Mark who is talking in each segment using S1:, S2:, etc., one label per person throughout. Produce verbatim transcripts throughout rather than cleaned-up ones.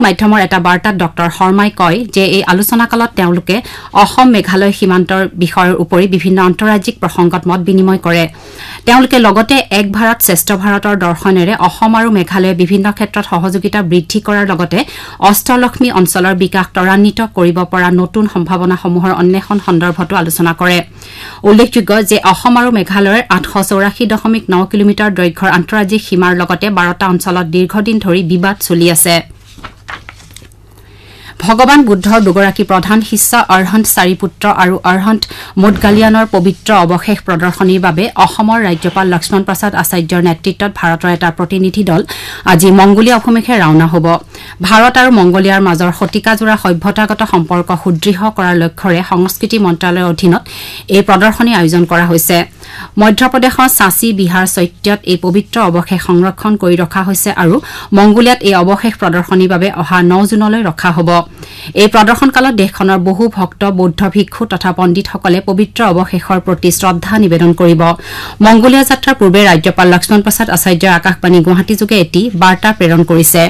S1: মাধ্যমৰ এটা বাৰ্তাত ডক্টৰ শৰ্মাই কয় যে এই আলোচনাকালত তেওঁলোকে অসম মেঘালয় সীমান্তৰ বিষয়ৰ উপৰি বিভিন্ন আন্তঃৰাজ্যিক প্ৰসংগত মত বিনিময় কৰে তেওঁলোকে লগতে এক ভাৰত শ্ৰেষ্ঠ ভাৰতৰ দৰ্শনেৰে অসম আৰু মেঘালয়ে বিভিন্ন ক্ষেত্ৰত সহযোগিতা বৃদ্ধি কৰাৰ লগতে অষ্টলক্ষ্মী অঞ্চলৰ বিকাশ ত্বৰান্বিত কৰিব পৰা নতুন সম্ভাৱনাসমূহৰ অন্বেষণ সন্দৰ্ভতো আলোচনা কৰে উল্লেখযোগ্য যে অসম আৰু মেঘালয়ৰ আঠশ চৌৰাশী দশমিক ন কিলোমিটাৰ দৈৰ্ঘ্যৰ আন্তঃৰাজ্যিক সীমাৰ লগতে বাৰটা অঞ্চলত দীৰ্ঘদিন ধৰি বিবাদ চলি আছে ভগৱান বুদ্ধৰ দুগৰাকী প্ৰধান শিষ্য অৰহন্ত চাৰিপুত্ৰ আৰু অৰহন্ত মুদগালিয়ানৰ পবিত্ৰ অৱশেষ প্ৰদৰ্শনীৰ বাবে অসমৰ ৰাজ্যপাল লক্ষ্মণ প্ৰসাদ আচাৰ্যৰ নেতৃত্বত ভাৰতৰ এটা প্ৰতিনিধি দল আজি মংগোলিয়া অভিমুখে ৰাওনা হ'ব ভাৰত আৰু মংগোলিয়াৰ মাজৰ শতিকাজোৰা সভ্যতাগত সম্পৰ্ক সুদৃঢ় কৰাৰ লক্ষ্যৰে সংস্কৃতি মন্ত্ৰালয়ৰ অধীনত এই প্ৰদৰ্শনী আয়োজন কৰা হৈছে মধ্যপ্ৰদেশৰ সাঁচি বিহাৰ চৈত্যত এই পবিত্ৰ অৱশেষ সংৰক্ষণ কৰি ৰখা হৈছে আৰু মংগোলিয়াত এই অৱশেষ প্ৰদৰ্শনীৰ বাবে অহা ন জুনলৈ ৰখা হ'ব এই প্ৰদৰ্শনকালত দেশখনৰ বহু ভক্ত বৌদ্ধ ভিক্ষু তথা পণ্ডিতসকলে পবিত্ৰ অৱশেষৰ প্ৰতি শ্ৰদ্ধা নিবেদন কৰিব মংগোলিয়া যাত্ৰাৰ পূৰ্বে ৰাজ্যপাল লক্ষ্মণ প্ৰসাদ আচাৰ্যই আকাশবাণী গুৱাহাটী যোগে এটি বাৰ্তা প্ৰেৰণ কৰিছে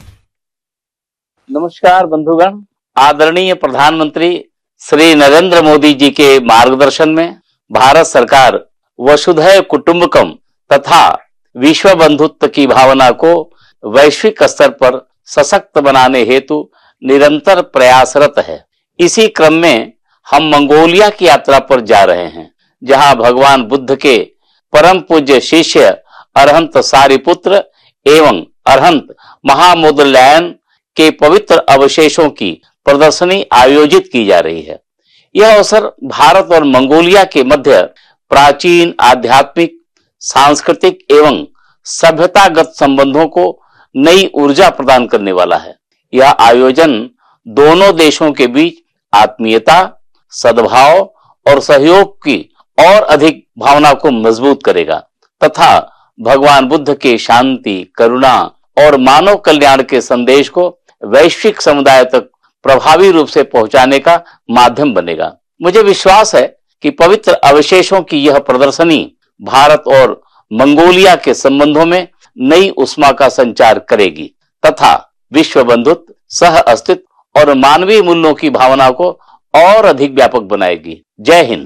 S2: नमस्कार बंधुगण आदरणीय प्रधानमंत्री श्री नरेंद्र मोदी जी के मार्गदर्शन में भारत सरकार वसुधैव कुटुंबकम तथा विश्व बंधुत्व की भावना को वैश्विक स्तर पर सशक्त बनाने हेतु निरंतर प्रयासरत है इसी क्रम में हम मंगोलिया की यात्रा पर जा रहे हैं जहां भगवान बुद्ध के परम पूज्य शिष्य अरहंत सारिपुत्र एवं अरहंत महामुदगल्यायन के पवित्र अवशेषों की प्रदर्शनी आयोजित की जा रही है यह अवसर भारत और मंगोलिया के मध्य प्राचीन आध्यात्मिक सांस्कृतिक एवं सभ्यतागत संबंधों को नई ऊर्जा प्रदान करने वाला है यह आयोजन दोनों देशों के बीच आत्मीयता सद्भाव और सहयोग की और अधिक भावना को मजबूत करेगा तथा भगवान बुद्ध के शांति करुणा और मानव कल्याण के संदेश को वैश्विक समुदाय तक प्रभावी रूप से पहुंचाने का माध्यम बनेगा मुझे विश्वास है कि पवित्र अवशेषों की यह प्रदर्शनी भारत और मंगोलिया के संबंधों में नई उष्मा का संचार करेगी तथा विश्व बंधुत्व सह अस्तित्व और मानवीय मूल्यों की भावना को और अधिक व्यापक बनाएगी जय हिंद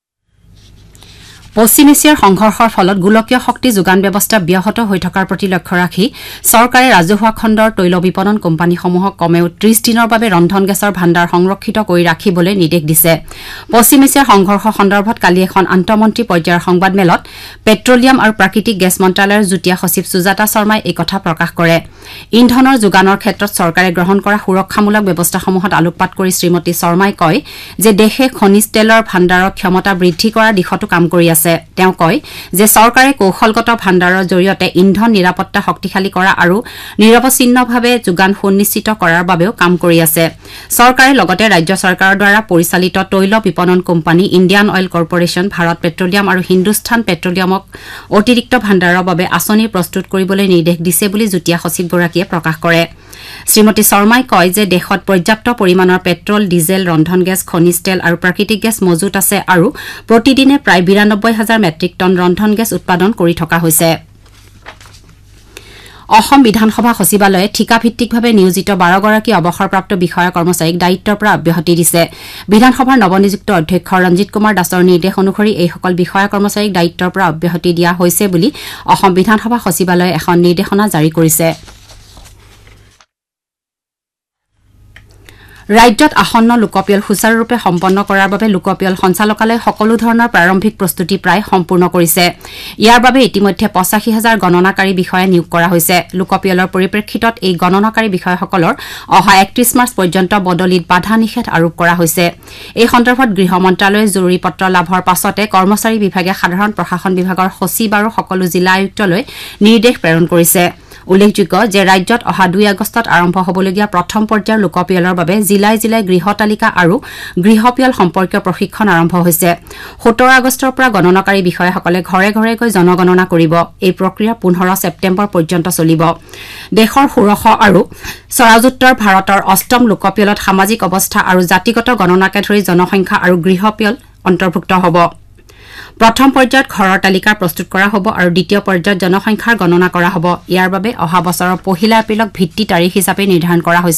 S1: পশ্চিম এছিয়াৰ সংঘৰ্ষৰ ফলত গোলকীয় শক্তি যোগান ব্যৱস্থা ব্যাহত হৈ থকাৰ প্ৰতি লক্ষ্য ৰাখি চৰকাৰে ৰাজহুৱা খণ্ডৰ তৈল বিপণন কোম্পানীসমূহক কমেও ত্ৰিশ দিনৰ বাবে ৰন্ধন গেছৰ ভাণ্ডাৰ সংৰক্ষিত কৰি ৰাখিবলৈ নিৰ্দেশ দিছে পশ্চিম এছিয়াৰ সংঘৰ্ষ সন্দৰ্ভত কালি এখন আন্তঃমন্ত্ৰী পৰ্যায়ৰ সংবাদমেলত পেট্ৰলিয়াম আৰু প্ৰাকৃতিক গেছ মন্ত্ৰালয়ৰ যুটীয়া সচিব সুজাতা শৰ্মাই এই কথা প্ৰকাশ কৰে ইন্ধনৰ যোগানৰ ক্ষেত্ৰত চৰকাৰে গ্ৰহণ কৰা সুৰক্ষামূলক ব্যৱস্থাসমূহত আলোকপাত কৰি শ্ৰীমতী শৰ্মাই কয় যে দেশে খনিজ তেলৰ ভাণ্ডাৰৰ ক্ষমতা বৃদ্ধি কৰাৰ দিশতো কাম কৰি আছে তেওঁ কয় যে চৰকাৰে কৌশলগত ভাণ্ডাৰৰ জৰিয়তে ইন্ধন নিৰাপত্তা শক্তিশালী কৰা আৰু নিৰৱচ্ছিন্নভাৱে যোগান সুনিশ্চিত কৰাৰ বাবেও কাম কৰি আছে চৰকাৰে লগতে ৰাজ্য চৰকাৰৰ দ্বাৰা পৰিচালিত তৈল বিপণন company Indian oil corporation Bharat petroleum আৰু হিন্দুস্তান পেট্ৰলিয়ামক অতিৰিক্ত ভাণ্ডাৰৰ বাবে আঁচনি প্ৰস্তুত কৰিবলৈ নিৰ্দেশ দিছে বুলি যুটীয়া সচিবগৰাকীয়ে প্ৰকাশ কৰে শ্ৰীমতী শৰ্মাই কয় যে দেশত পৰ্যাপ্ত পৰিমাণৰ পেট্ৰল ডিজেল ৰন্ধন গেছ খনিজ তেল আৰু প্ৰাকৃতিক গেছ মজুত আছে আৰু প্ৰতিদিনে প্ৰায় বিৰানব্বৈ হাজাৰ মেট্ৰিক টন ৰন্ধন গেছ উৎপাদন কৰি থকা হৈছে অসম বিধানসভা সচিবালয়ে ঠিকাভিত্তিকভাৱে নিয়োজিত বাৰগৰাকী অৱসৰপ্ৰাপ্ত বিষয়া কৰ্মচাৰীক দায়িত্বৰ পৰা অব্যাহতি দিছে বিধানসভাৰ নৱনিযুক্ত অধ্যক্ষ ৰঞ্জিত কুমাৰ দাসৰ নিৰ্দেশ অনুসৰি এইসকল বিষয়া কৰ্মচাৰীক দায়িত্বৰ পৰা অব্যাহতি দিয়া হৈছে বুলি অসম বিধানসভা সচিবালয়ে এখন নিৰ্দেশনা জাৰি কৰিছে ৰাজ্যত আসন্ন লোকপিয়ল সুচাৰুৰূপে সম্পন্ন কৰাৰ বাবে লোকপিয়ল সঞ্চালকালয়ে সকলো ধৰণৰ প্ৰাৰম্ভিক প্ৰস্তুতি প্ৰায় সম্পূৰ্ণ কৰিছে ইয়াৰ বাবে ইতিমধ্যে পঁচাশী হাজাৰ গণনাকাৰী বিষয়া নিয়োগ কৰা হৈছে লোকপিয়লৰ পৰিপ্ৰেক্ষিতত এই গণনাকাৰী বিষয়াসকলৰ অহা একত্ৰিশ মাৰ্চ পৰ্যন্ত বদলিত বাধা নিষেধ আৰোপ কৰা হৈছে এই সন্দৰ্ভত গৃহ মন্ত্ৰালয়ে জৰুৰী পত্ৰ লাভৰ পাছতে কৰ্মচাৰী বিভাগে সাধাৰণ প্ৰশাসন বিভাগৰ সচিব আৰু সকলো জিলা আয়ুক্তলৈ নিৰ্দেশ প্ৰেৰণ কৰিছে উল্লেখযোগ্য যে ৰাজ্যত অহা দুই আগষ্টত আৰম্ভ হ'বলগীয়া প্ৰথম পৰ্যায়ৰ লোকপিয়লৰ বাবে জিলাই জিলাই গৃহ তালিকা আৰু গৃহপিয়ল সম্পৰ্কীয় প্ৰশিক্ষণ আৰম্ভ হৈছে সোতৰ আগষ্টৰ পৰা গণনাকাৰী বিষয়াসকলে ঘৰে ঘৰে গৈ জনগণনা কৰিব এই প্ৰক্ৰিয়া পোন্ধৰ ছেপ্টেম্বৰ পৰ্যন্ত চলিব দেশৰ ষোড়শ আৰু স্বৰাজোত্তৰ ভাৰতৰ অষ্টম লোকপিয়লত সামাজিক অৱস্থা আৰু জাতিগত গণনাকে ধৰি জনসংখ্যা আৰু গৃহপিয়ল অন্তৰ্ভুক্ত হ'ব প্ৰথম পৰ্যায়ত ঘৰৰ তালিকা প্ৰস্তুত কৰা হ'ব আৰু দ্বিতীয় পৰ্যায়ত জনসংখ্যাৰ গণনা কৰা হ'ব ইয়াৰ বাবে অহা বছৰৰ পহিলা এপ্ৰিলক ভিত্তি তাৰিখ হিচাপে নিৰ্ধাৰণ কৰা হৈছে